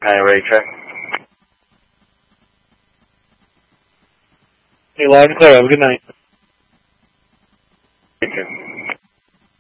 Hi, ready, check. Hey, loud and clear. Have a good night. You too.